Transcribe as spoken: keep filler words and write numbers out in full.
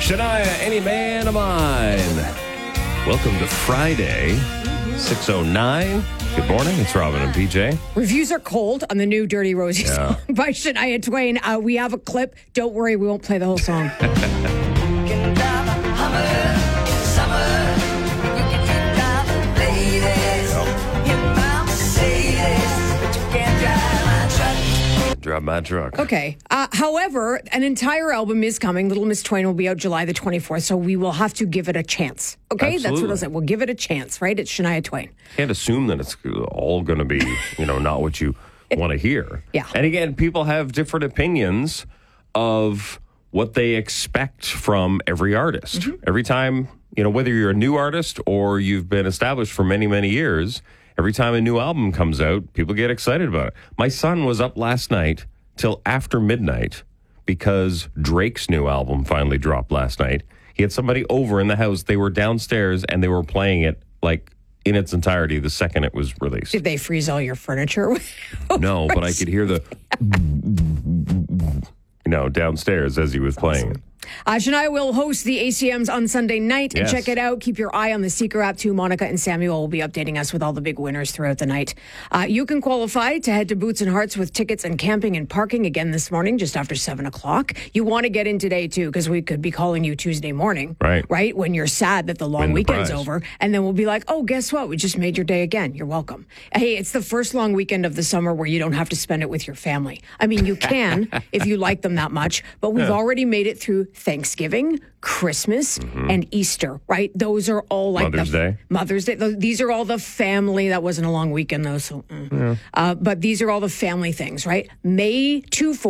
Shania, Any Man of Mine. Welcome to Friday, six oh nine. Good morning. It's Robin and P J. Reviews are cold on the new Dirty Rosie Yeah. song by Shania Twain. Uh, we have a clip. Don't worry, we won't play the whole song. Drive my truck. Okay. Uh, however, an entire album is coming. Little Miss Twain will be out July the twenty-fourth, so we will have to give it a chance. Okay? That's what Absolutely. I'll say. We'll give it a chance, right? It's Shania Twain. Can't assume that it's all going to be, you know, not what you want to hear. Yeah. And again, people have different opinions of what they expect from every artist. Mm-hmm. Every time, you know, whether you're a new artist or you've been established for many, many years, every time a new album comes out, people get excited about it. My son was up last night till after midnight because Drake's new album finally dropped last night. He had somebody over in the house. They were downstairs and they were playing it like in its entirety the second it was released. Did they freeze all your furniture? No, but I could hear the, you know, downstairs as he was playing. Uh, Shania will host the A C Ms on Sunday night. Yes. Check it out. Keep your eye on the Seeker app, too. Monica and Samuel will be updating us with all the big winners throughout the night. Uh, you can qualify to head to Boots and Hearts with tickets and camping and parking again this morning, just after seven o'clock. You want to get in today, too, because we could be calling you Tuesday morning. Right. Right? When you're sad that the long Win the weekend's prize. over. And then we'll be like, oh, guess what? We just made your day again. You're welcome. Hey, it's the first long weekend of the summer where you don't have to spend it with your family. I mean, you can if you like them that much, but we've Yeah. already made it through Thanksgiving, Christmas, and Easter, right? Those are all like Mother's the, Day. Mother's Day. Those- These are all the family. That wasn't a long weekend though, so. mm. Uh, but these are all the family things, right? May two.